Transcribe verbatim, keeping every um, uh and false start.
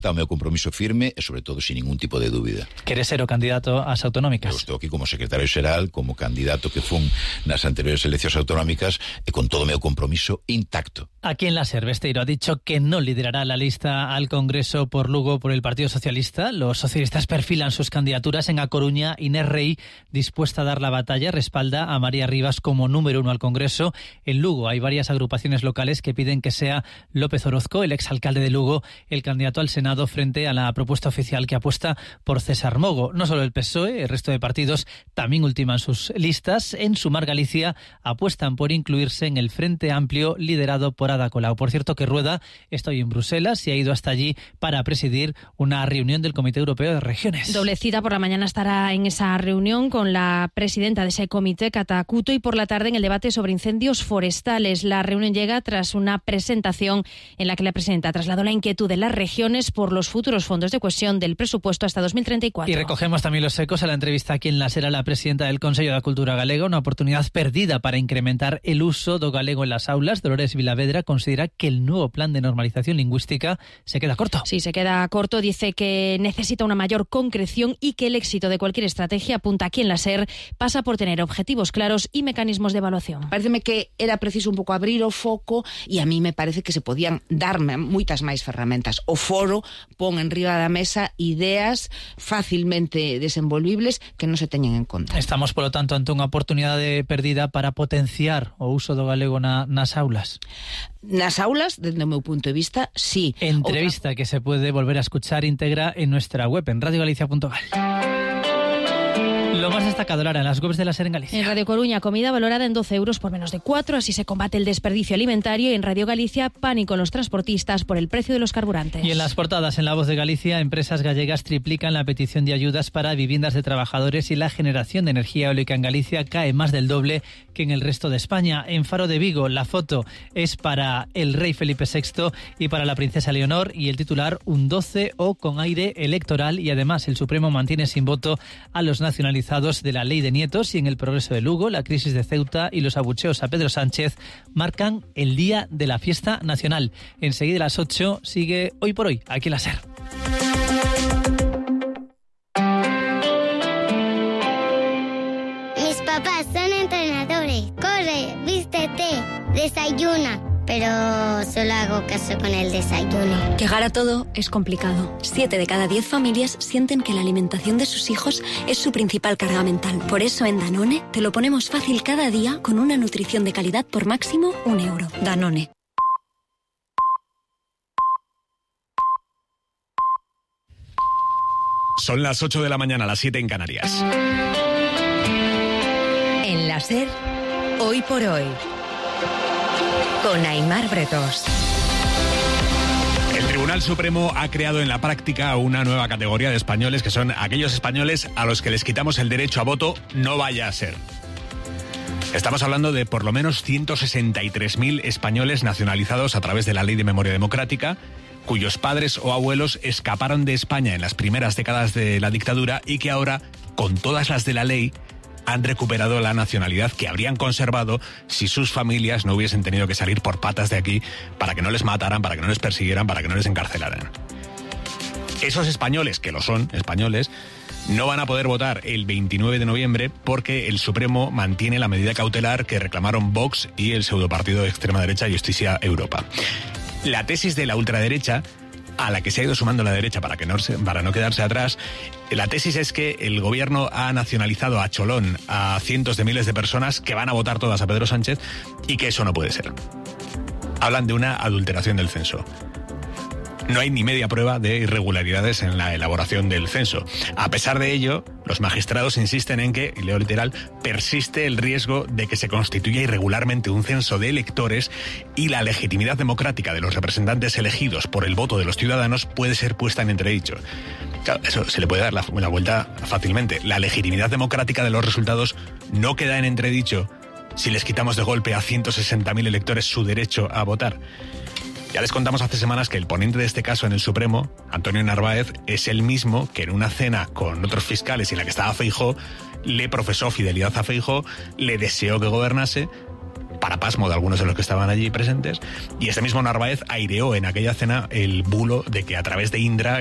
Está o meu compromiso firme e, sobre todo, sin ningún tipo de dúbida. Queres ser o candidato ás autonómicas? Eu estou aquí como secretario xeral, como candidato que fun nas anteriores eleccións autonómicas e con todo o meu compromiso intacto. Aquí en la SER, Besteiro ha dicho que no liderará la lista al Congreso por Lugo por el Partido Socialista. Los socialistas perfilan sus candidaturas. En A Coruña, Inés Rey, dispuesta a dar la batalla, respalda a María Rivas como número uno al Congreso. En Lugo hay varias agrupaciones locales que piden que sea López Orozco, el exalcalde de Lugo, el candidato al Senado frente a la propuesta oficial que apuesta por César Mogo. No solo el P S O E, el resto de partidos también ultiman sus listas. En Sumar Galicia apuestan por incluirse en el Frente Amplio liderado por Ada Colau. Por cierto que Rueda está hoy en Bruselas y ha ido hasta allí para presidir una reunión del Comité Europeo de Regiones. Doble cita, por la mañana estará en esa reunión con la presidenta de ese comité, Cata Couto, y por la tarde en el debate sobre incendios forestales. La reunión llega tras una presentación en la que la presidenta trasladó la inquietud de las regiones por los futuros fondos de cohesión del presupuesto hasta dos mil treinta y cuatro. Y recogemos también los ecos a la entrevista aquí en la SER a la presidenta del Consello da Cultura Galega, una oportunidad perdida para incrementar el uso do galego en las aulas. Dolores Vilavedra considera que el nuevo plan de normalización lingüística se queda corto. Sí, se queda corto. Dice que necesita una mayor concreción y que el éxito de cualquier estrategia, apunta aquí en la SER, pasa por tener objetivos claros y mecanismos de evaluación. Pareceme que era preciso un pouco abrir o foco e a mí me parece que se podían darme moitas máis ferramentas. O foro pon en riba da mesa ideas facilmente desenvolvibles que non se teñen en conta. Estamos, polo tanto, ante unha oportunidade perdida para potenciar o uso do galego na, nas aulas. Nas aulas, desde o meu punto de vista, sí. Entrevista Otra... que se puede volver a escuchar íntegra en nuestra web, en radio galicia punto gal. Lo más destacado, Lara, en las webs de la SER en Galicia. En Radio Coruña, comida valorada en doce euros por menos de cuatro, así se combate el desperdicio alimentario. Y en Radio Galicia, pánico en los transportistas por el precio de los carburantes. Y en las portadas, en La Voz de Galicia, empresas gallegas triplican la petición de ayudas para viviendas de trabajadores y la generación de energía eólica en Galicia cae más del doble que en el resto de España. En Faro de Vigo, la foto es para el rey Felipe sexto y para la princesa Leonor, y el titular, un doce o con aire electoral, y además el Supremo mantiene sin voto a los nacionalizados de la ley de nietos. Y en El Progreso de Lugo, la crisis de Ceuta y los abucheos a Pedro Sánchez marcan el día de la fiesta nacional. Enseguida a las ocho sigue Hoy por Hoy, aquí en la SER. Mis papás son entrenadores. Corre, vístete, desayuna. Pero solo hago caso con el desayuno. Llegar a todo es complicado. Siete de cada diez familias sienten que la alimentación de sus hijos es su principal carga mental. Por eso en Danone te lo ponemos fácil cada día con una nutrición de calidad por máximo un euro. Danone. Son las ocho de la mañana, las siete en Canarias. En la SER, Hoy por Hoy, con Aimar Bretos. El Tribunal Supremo ha creado en la práctica una nueva categoría de españoles, que son aquellos españoles a los que les quitamos el derecho a voto, no vaya a ser. Estamos hablando de por lo menos ciento sesenta y tres mil españoles nacionalizados a través de la Ley de Memoria Democrática, cuyos padres o abuelos escaparon de España en las primeras décadas de la dictadura y que ahora, con todas las de la ley, han recuperado la nacionalidad que habrían conservado si sus familias no hubiesen tenido que salir por patas de aquí para que no les mataran, para que no les persiguieran, para que no les encarcelaran. Esos españoles, que lo son, españoles, no van a poder votar el veintinueve de noviembre porque el Supremo mantiene la medida cautelar que reclamaron Vox y el pseudopartido de extrema derecha Justicia Europa. La tesis de la ultraderecha, a la que se ha ido sumando la derecha para, que no, para no quedarse atrás, la tesis es que el gobierno ha nacionalizado a cholón a cientos de miles de personas que van a votar todas a Pedro Sánchez y que eso no puede ser. Hablan de una adulteración del censo. No hay ni media prueba de irregularidades en la elaboración del censo. A pesar de ello, los magistrados insisten en que, y leo literal, persiste el riesgo de que se constituya irregularmente un censo de electores y la legitimidad democrática de los representantes elegidos por el voto de los ciudadanos puede ser puesta en entredicho. Claro, eso se le puede dar la, la vuelta fácilmente. La legitimidad democrática de los resultados no queda en entredicho si les quitamos de golpe a ciento sesenta mil electores su derecho a votar. Ya les contamos hace semanas que el ponente de este caso en el Supremo, Antonio Narváez, es el mismo que en una cena con otros fiscales en la que estaba Feijóo, le profesó fidelidad a Feijóo, le deseó que gobernase para pasmo de algunos de los que estaban allí presentes. Y este mismo Narváez aireó en aquella cena el bulo de que a través de Indra